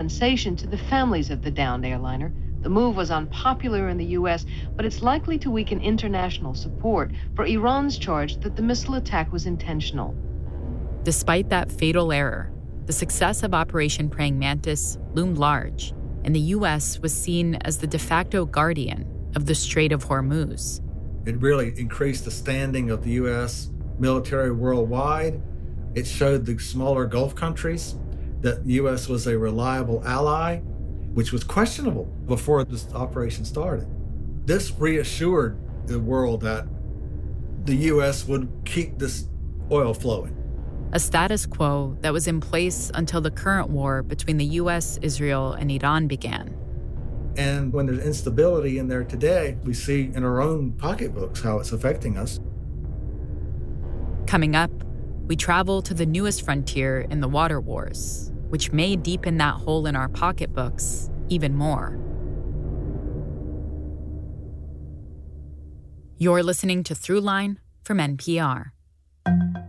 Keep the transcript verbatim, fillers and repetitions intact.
compensation to the families of the downed airliner. The move was unpopular in the U S, but it's likely to weaken international support for Iran's charge that the missile attack was intentional. Despite that fatal error, the success of Operation Praying Mantis loomed large, and the U S was seen as the de facto guardian of the Strait of Hormuz. It really increased the standing of the U S military worldwide. It showed the smaller Gulf countries that the U S was a reliable ally, which was questionable before this operation started. This reassured the world that the U S would keep this oil flowing. A status quo that was in place until the current war between the U S, Israel, and Iran began. And when there's instability in there today, we see in our own pocketbooks how it's affecting us. Coming up, we travel to the newest frontier in the water wars, which may deepen that hole in our pocketbooks even more. You're listening to Throughline from N P R.